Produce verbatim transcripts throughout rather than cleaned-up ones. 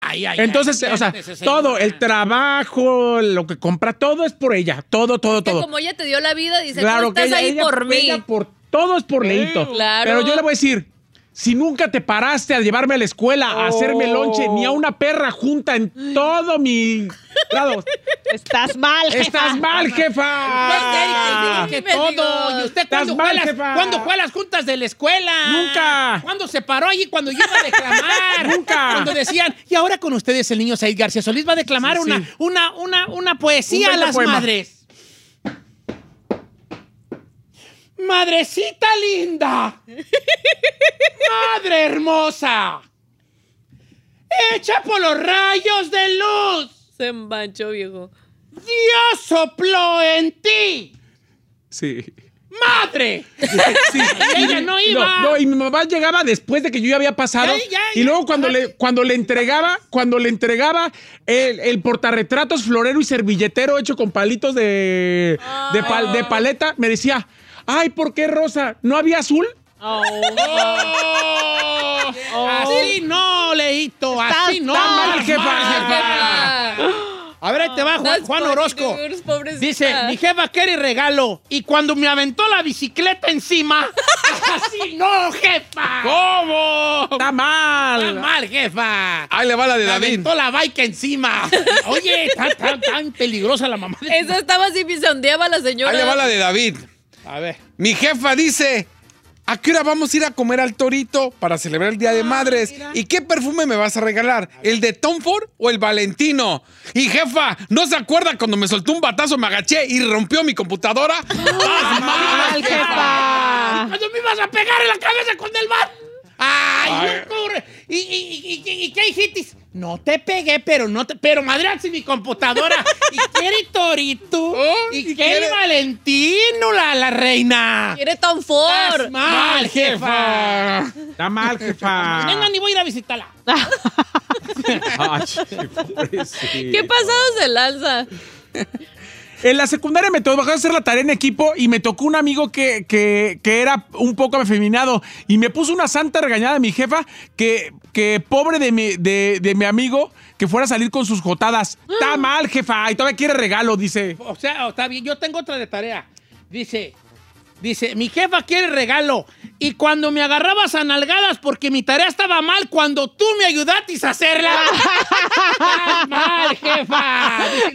Ay, ay, Entonces, ay, o sea, ese todo, señor. el trabajo, lo que compra, todo es por ella. Todo, todo, Que todo. como ella te dio la vida, dice, Claro tú que estás ella, ahí ella- por mí. ella por todo es por Leito. Claro. Pero yo le voy a decir, si nunca te paraste a llevarme a la escuela, a hacerme lonche, ni a una perra junta en todo mi grado. Estás mal, jefa. Estás mal, jefa. Que me todo. digo. ¿Y usted Estás cuándo mal, fue, a las, jefa. ¿cuándo fue a las juntas de la escuela? Nunca. ¿Cuándo se paró allí cuando yo iba a declamar? Nunca. Cuando decían, y ahora con ustedes el niño Said García Solís va a declamar Sí, una, sí. una, una, una poesía Un a bello las poema. madres. Madrecita linda. Madre hermosa. Echa por los rayos de luz. Se embanchó, viejo. Dios sopló en ti. Sí. ¡Madre! Sí. Y ella no iba. No, no, y mi mamá llegaba después de que yo ya había pasado. Ya, ya, y ya. luego cuando le, cuando le entregaba, cuando le entregaba el, el portarretratos florero y servilletero hecho con palitos de, de, pal- de paleta, me decía, ay, ¿por qué rosa? ¿No había azul? Oh. Oh, así no, Leito, así Estás no. tan mal, jefa. jefa. A ver, ahí te va Juan, That's Juan funny, Orozco. dudes, pobrecita. Dice, mi jefa quiere regalo. Y cuando me aventó la bicicleta encima, así no, jefa. ¿Cómo? ¡Está mal! Está mal, jefa. Ahí le va la de Me David. aventó la bike encima. Oye, tan, tan, tan peligrosa la mamá de... Esa estaba así, pisondeaba la señora. Ahí le va la de David. A ver. Mi jefa dice, ¿a qué hora vamos a ir a comer al Torito para celebrar el Día de Madres? ¿Y qué perfume me vas a regalar? ¿El de Tom Ford o el Valentino? Y jefa, ¿no se acuerda cuando me soltó un batazo, me agaché y rompió mi computadora? ¡Estás mal, jefa! Cuando me ibas a pegar en la cabeza con el bar. ¡Ay, Ay. no corre! ¿Y, y, y, y, y qué dijiste? No te pegué, pero no te... Pero madreaste mi computadora. ¿Y quiere Torito? Oh, ¿Y, ¿y quiere quiere- Valentino, la, la reina? Quiere Tom Ford. Estás mal, jefa. ¡Está mal, jefa! Venga, ni voy a ir a visitarla. Ay, pobrecita. ¿Qué pasado se lanza? En la secundaria me tocó hacer la tarea en equipo y me tocó un amigo que, que, que era un poco afeminado y me puso una santa regañada de mi jefa que, que pobre de mi, de, de mi amigo que fuera a salir con sus jotadas. Está mal, jefa, y todavía quiere regalo, dice. O sea, está bien, yo tengo otra de tarea. Dice, dice, mi jefa quiere regalo. Y cuando me agarrabas a nalgadas porque mi tarea estaba mal, cuando tú me ayudaste a hacerla. ¡Estás mal, jefa!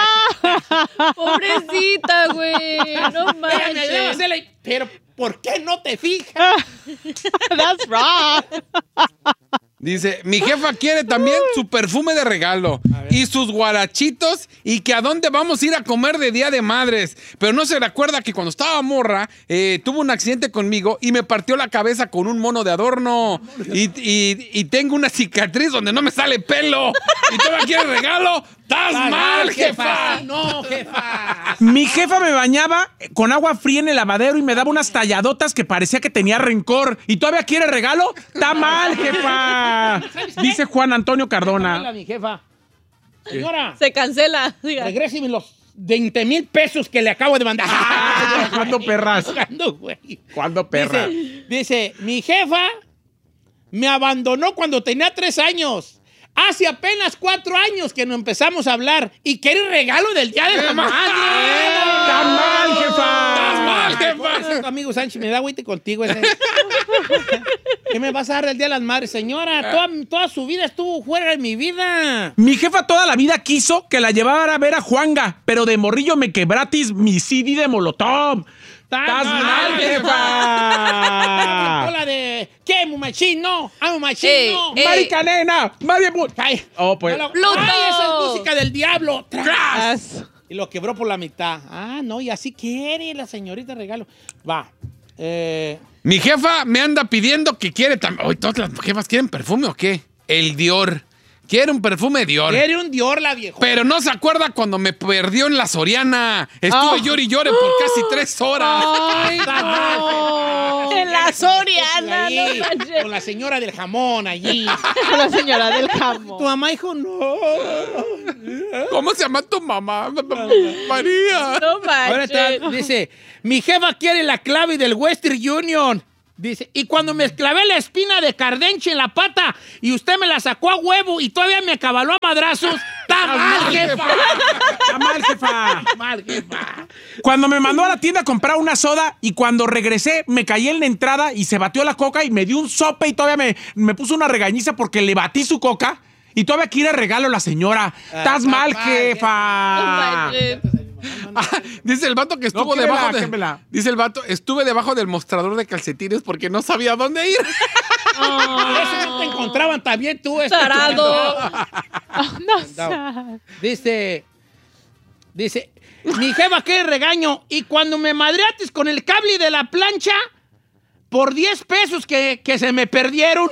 Pobrecita, güey. No Ella me ayudaba a manches. hacerla y- Pero, ¿por qué no te fijas? That's wrong. Dice, mi jefa quiere también su perfume de regalo y sus guarachitos y que a dónde vamos a ir a comer de Día de Madres. Pero no se recuerda que cuando estaba morra eh, tuvo un accidente conmigo y me partió la cabeza con un mono de adorno y, y- y tengo una cicatriz donde no me sale pelo y todavía quiere regalo. ¡Estás mal, jefa! Sí, no, jefa. Mi jefa me bañaba con agua fría en el lavadero y me daba unas talladotas que parecía que tenía rencor. ¿Y todavía quiere regalo? ¡Está mal, jefa! Dice Juan Antonio Hola, Cardona. mi jefa. Señora, Se cancela. Diga. regréseme los veinte mil pesos que le acabo de mandar. Ah, ¿cuándo, perras? ¿Cuándo, güey? ¿Cuándo, perra? Dice, dice, mi jefa me abandonó cuando tenía tres años. Hace apenas cuatro años que nos empezamos a hablar y quiere regalo del Día de la Madre. ¡Está mal, jefa! ¡Estás mal, jefa! Ese tu amigo Sánchez me da agüite contigo ese. ¿Qué me vas a dar del Día de las Madres, señora? Toda, toda su vida estuvo fuera de mi vida. Mi jefa toda la vida quiso que la llevara a ver a Juanga, pero de morrillo me quebratis mi C D de Molotov. ¡Estás mal, jefa! Hola de... ¿Qué, mumachino? ¡Ah, Ey, mumachino! ey. ¡Marica nena! ¡María Mu- Ay, Oh, pues. no la- Pluto. ¡Ay, esa es música del diablo! ¡Tras! Yes. Y lo quebró por la mitad. Ah, no, y así quiere la señorita regalo. Va. Eh, Mi jefa me anda pidiendo que quiere también. Oye, ¿todas las jefas quieren perfume o qué? El Dior. Quiere un perfume Dior. quiere un Dior la viejo. Pero no se acuerda cuando me perdió en la Soriana. Estuve Oh. llore y llore por casi tres horas. Ay, no. En la Soriana, Allí, no manches. con la señora del jamón allí. La señora del Tu jamón. mamá dijo, no. ¿Cómo se llama tu mamá? María. No Ahora está, manches. dice, mi jefa quiere la clave del Western Union. Dice, y cuando me clavé la espina de cardenche en la pata y usted me la sacó a huevo y todavía me acabaló a madrazos, ¡está mal, jefa! ¡Está mal, jefa! ¡Está mal, jefa! Cuando me mandó a la tienda a comprar una soda y cuando regresé me caí en la entrada y se batió la coca y me dio un sope y todavía me, me puso una regañiza porque le batí su coca y todavía quiere regalo la señora. ¡Estás mal, jefa! Ah, dice el vato que estuvo No, debajo quémela, de, quémela. Dice el vato, estuve debajo del mostrador de calcetines porque no sabía dónde ir. Por eso no te encontraban también tú. este Tarado. No sé. Dice, dice, mi jefa, qué regaño. Y cuando me madreates con el cable de la plancha, por diez pesos que, que se me perdieron.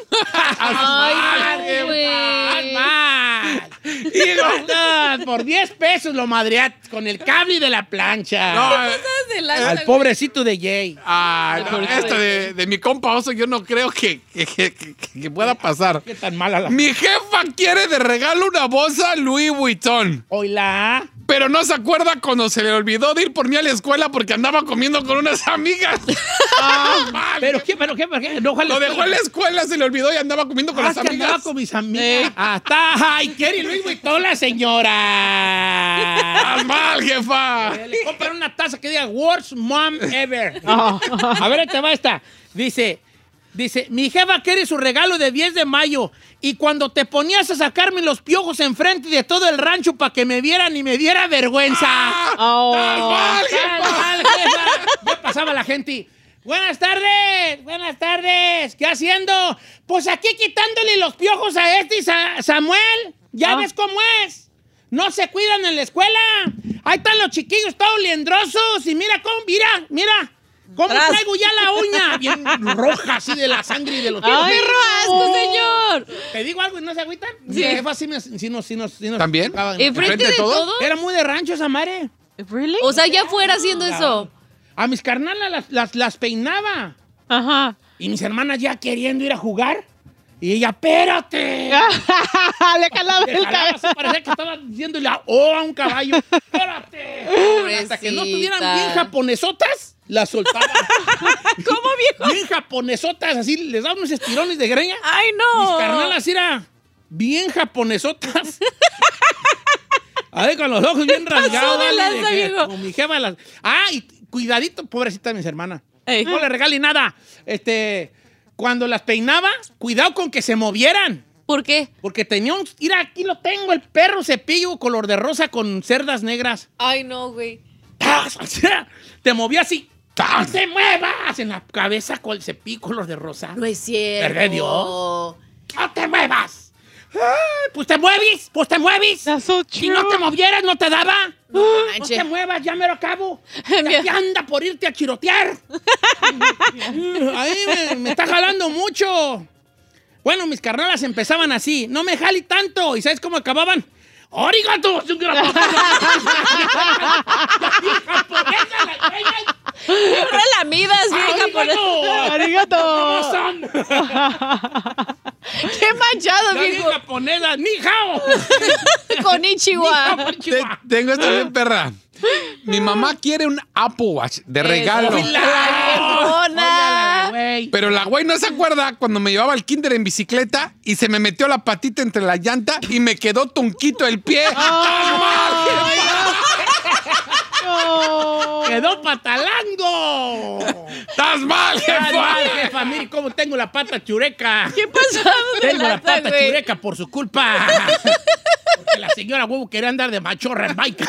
Ay, no, güey. Haz mal. Y no, por diez pesos lo madreates con el cable de la plancha. No, eh, Pasas de lanza, Al güey. pobrecito de Jay. ay, no, esto de, de mi compa Oso yo no creo que, que, que- que- que pueda pasar. Qué tan mala la... Mi jefa quiere de regalo una bolsa Louis Vuitton, Oila. pero no se acuerda cuando se le olvidó de ir por mí a la escuela porque andaba comiendo con unas amigas. Mal. ¿Pero qué? ¿Pero qué? ¿Pero qué? No, Lo dejó en la escuela, se le olvidó y andaba comiendo con Ah, las que andaba amigas. con mis amigas. Ah, está. Ay, quiere Luis Vuitton la señora. ¡Estás mal, jefa! Le compran una taza que diga Worst Mom Ever. A ver, ahí te va esta. Dice, dice, mi jefa quiere su regalo de diez de mayo y cuando te ponías a sacarme los piojos enfrente de todo el rancho para que me vieran y me diera vergüenza. Oh. ¡Estás mal, Tal, jefa! tal, jefa. Ya pasaba la gente. Buenas tardes, buenas tardes. ¿Qué haciendo? Pues aquí quitándole los piojos a este y Sa- Samuel. Ya Ah. ves cómo es. No se cuidan en la escuela. Ahí están los chiquillos todos liendrosos. Y mira cómo, mira, mira. ¿Cómo Tras. traigo ya la uña? Bien roja así de la sangre y de los piojos. ¡Ay, asco, señor! ¿Te digo algo y no se agüitan? Sí. Mi jefa sí, me, sí nos, sí nos, sí nos ¿También? tocaban. ¿Enfrente ¿Enfrente de de todo? todo? Era muy de rancho esa madre. ¿Really? O sea, ya fuera haciendo eso. A mis carnalas las, las, las peinaba. Ajá. Y mis hermanas ya queriendo ir a jugar. Y ella, espérate. Le calaba Le el jalaba así, cabello. parecía que estaba diciéndole a oh, a un caballo. Espérate. Hasta que no estuvieran Pobrecita. bien japonesotas, las soltaba. ¿Cómo, viejo? Bien japonesotas, así les daban unos estirones de greña. Ay, Mis no. carnalas era bien japonesotas. A ver, con los ojos bien rasgados. de vale, lanza, que- viejo. como mi jefa las... Ah, y cuidadito, pobrecita mis hermanas. Ey. No le regale nada. Este, cuando las peinaba, cuidado con que se movieran. ¿Por qué? Porque tenía un... Mira, aquí lo tengo, el perro cepillo color de rosa con cerdas negras. Ay, no, güey. ¡Tas! O sea, te movía así. ¡No te muevas! En la cabeza con el cepillo color de rosa. No es cierto. ¿Verdad, Dios? ¡No te muevas! Ay, pues te mueves, pues te mueves. That's so Si no true. te movieras, no te daba. No manches. te muevas, ya me lo acabo. Mira. Ya anda por irte a chirotear. Ahí me, me está jalando mucho. Bueno, mis carnalas empezaban así. No me jali tanto. ¿Y sabes cómo acababan? ¡Origato! Siempre la midas, vieja. Por... Arigato. Qué manchado, La viejo. vieja japonesa, ni hao. Con Ichiwa. Te- tengo esta bien perra. Mi mamá quiere un Apple Watch de regalo. viejona. Pero la güey no se acuerda cuando me llevaba al kinder en bicicleta y se me metió la patita entre la llanta y me quedó tunquito el pie. ¡Estás mal, jefa! No. ¡Quedó patalango! ¡Estás mal, ¡Qué mal, jefa! jefa! Mire cómo tengo la pata chureca. ¿Qué pasó? Tengo la pata güey? chureca por su culpa. Porque la señora huevo quería andar de machorra en bike.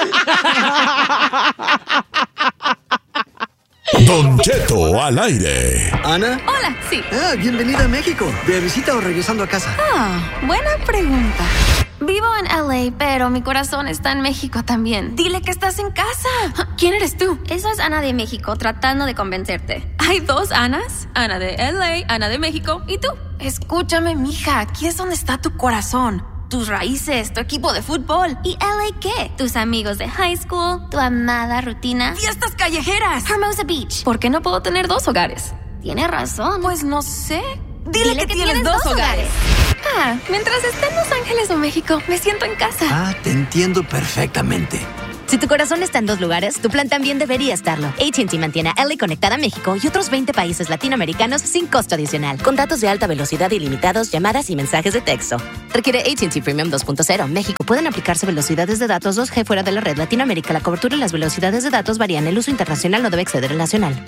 Don Cheto al aire. ¿Ana? Hola, sí. Ah, bienvenida a México. ¿De visita o regresando a casa? Ah, buena pregunta. Vivo en L A, pero mi corazón está en México también. Dile que estás en casa. ¿Quién eres tú? Eso es Ana de México, tratando de convencerte. Hay dos Anas, Ana de L A, Ana de México, y tú. Escúchame, mija, aquí es donde está tu corazón. Tus raíces, tu equipo de fútbol. ¿Y L A qué? Tus amigos de high school, tu amada rutina. Fiestas callejeras. Hermosa Beach. ¿Por qué no puedo tener dos hogares? Tienes razón. Pues no sé. Dile, que, tienes, dos hogares. Ah, mientras esté en Los Ángeles o México, me siento en casa. Ah, te entiendo perfectamente. Si tu corazón está en dos lugares, tu plan también debería estarlo. A T and T mantiene a L A conectada a México y otros veinte países latinoamericanos sin costo adicional. Con datos de alta velocidad ilimitados, llamadas y mensajes de texto. Requiere A T and T Premium dos punto cero. México. Pueden aplicarse velocidades de datos dos G fuera de la red. Latinoamérica. La cobertura y las velocidades de datos varían. El uso internacional no debe exceder el nacional.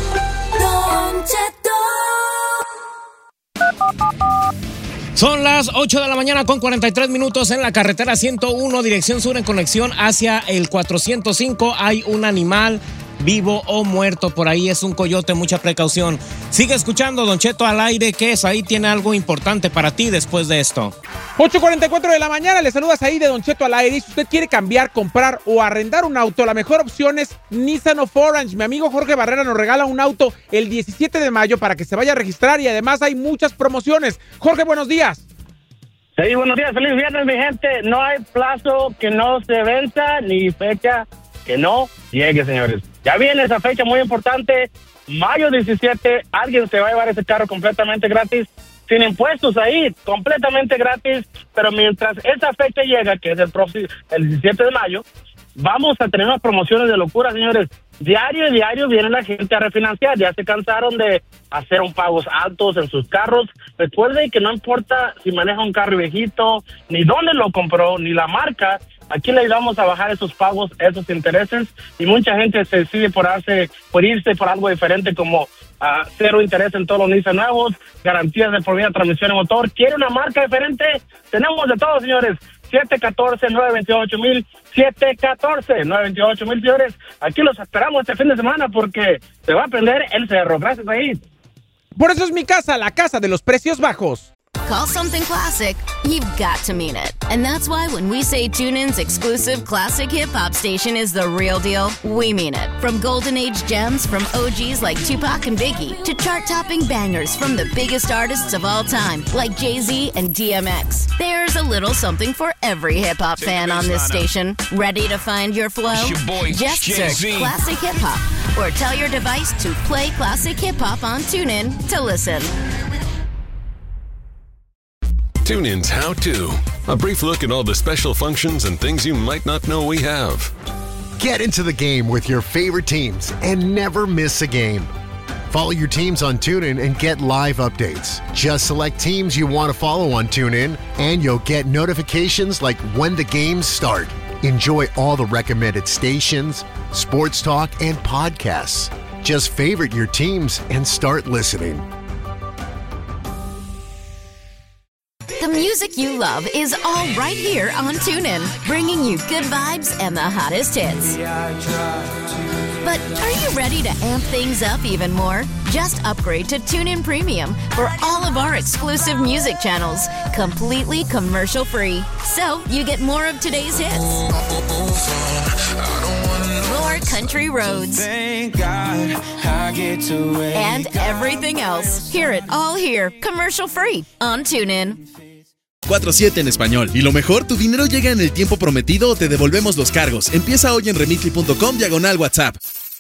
Son las ocho de la mañana con cuarenta y tres minutos en la carretera ciento uno, dirección sur en conexión hacia el cuatrocientos cinco. Hay un animal vivo o muerto por ahí, es un coyote, mucha precaución. Sigue escuchando Don Cheto al aire, que es ahí, tiene algo importante para ti después de esto. ocho cuarenta y cuatro de la mañana, le saludas ahí de Don Cheto al aire. Y si usted quiere cambiar, comprar o arrendar un auto, la mejor opción es Nissan of Orange. Mi amigo Jorge Barrera nos regala un auto el diecisiete de mayo para que se vaya a registrar y además hay muchas promociones. Jorge, buenos días. Sí, buenos días, feliz viernes, mi gente. No hay plazo que no se venza ni fecha que no llegue, señores. Ya viene esa fecha muy importante, mayo diecisiete, alguien se va a llevar ese carro completamente gratis, sin impuestos ahí, completamente gratis, pero mientras esa fecha llega, que es el próximo, el diecisiete de mayo, vamos a tener unas promociones de locura, señores. Diario y diario viene la gente a refinanciar, ya se cansaron de hacer un pagos altos en sus carros. Recuerden que no importa si maneja un carro viejito, ni dónde lo compró, ni la marca, aquí le ayudamos a bajar esos pagos, esos intereses, y mucha gente se decide por, hacer, por irse por algo diferente como uh, cero interés en todos los Nissan nuevos, garantías de por vida, transmisión y motor. ¿Quiere una marca diferente? Tenemos de todo, señores. siete uno cuatro, nueve dos ocho mil, siete uno cuatro, nueve dos ocho mil, señores. Aquí los esperamos este fin de semana porque se va a prender el cerro. Gracias, ahí. Por eso es mi casa, la casa de los precios bajos. Call something classic, you've got to mean it. And that's why when we say TuneIn's exclusive classic hip-hop station is the real deal, we mean it. From golden age gems from O Gs like Tupac and Biggie to chart-topping bangers from the biggest artists of all time like Jay-Z and D M X. There's a little something for every hip-hop fan on this station. Ready to find your flow? Your boy, Just Jay-Z. search Classic Hip-Hop or tell your device to play Classic Hip-Hop on TuneIn to listen. TuneIn's How To. A brief look at all the special functions and things you might not know we have. Get into the game with your favorite teams and never miss a game. Follow your teams on TuneIn and get live updates. Just select teams you want to follow on TuneIn, and you'll get notifications like when the games start. Enjoy all the recommended stations, sports talk, and podcasts. Just favorite your teams and start listening. The music you love is all right here on TuneIn, bringing you good vibes and the hottest hits. But are you ready to amp things up even more? Just upgrade to TuneIn Premium for all of our exclusive music channels, completely commercial-free. So you get more of today's hits, more country roads, Thank God I get to wake and everything else. Hear it all here, commercial-free on TuneIn. cuatro siete en español. Y lo mejor, tu dinero llega en el tiempo prometido o te devolvemos los cargos. Empieza hoy en remitly punto com diagonal WhatsApp.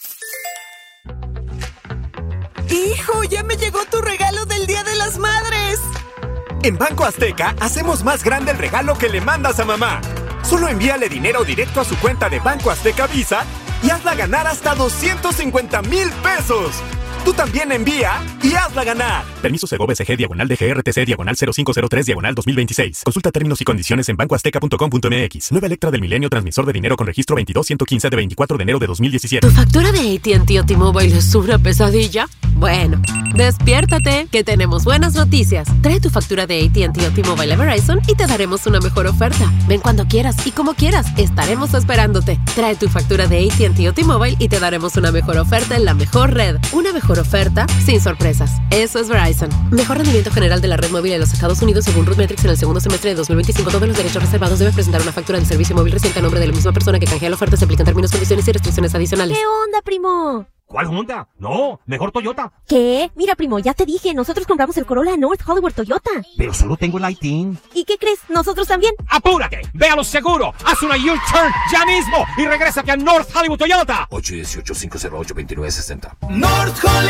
¡Hijo, ya me llegó tu regalo del Día de las Madres! En Banco Azteca hacemos más grande el regalo que le mandas a mamá. Solo envíale dinero directo a su cuenta de Banco Azteca Visa y hazla ganar hasta doscientos cincuenta mil pesos. Tú también envía y hazla ganar. Permiso Segov S G diagonal D G R T C diagonal cero cinco cero tres diagonal dos mil veintiséis. Consulta términos y condiciones en banco azteca punto com punto m x. Nueva Electra del Milenio, transmisor de dinero con registro veintidós ciento quince de veinticuatro de enero de dos mil diecisiete. ¿Tu factura de A T and T o T-Mobile es una pesadilla? Bueno, despiértate, que tenemos buenas noticias. Trae tu factura de A T and T o T-Mobile a Verizon y te daremos una mejor oferta. Ven cuando quieras y como quieras, estaremos esperándote. Trae tu factura de A T and T o T-Mobile y te daremos una mejor oferta en la mejor red. Una mejor oferta sin sorpresas. Eso es Verizon. Mejor rendimiento general de la red móvil en los Estados Unidos según RootMetrics en el segundo semestre de dos mil veinticinco. Todos los derechos reservados. Debe presentar una factura de servicio móvil reciente a nombre de la misma persona que canjea la oferta. Se aplican términos, condiciones y restricciones adicionales. ¿Qué onda, primo? ¿Cuál Honda? No, mejor Toyota. ¿Qué? Mira, primo, ya te dije, nosotros compramos el Corolla North Hollywood Toyota. Pero solo tengo el Lighting. ¿Y qué crees? Nosotros también. ¡Apúrate! ¡Ve a lo seguro! ¡Haz una U-turn ya mismo! ¡Y regrésate a North Hollywood Toyota! ocho uno ocho, cinco cero ocho, dos nueve seis cero. North Hollywood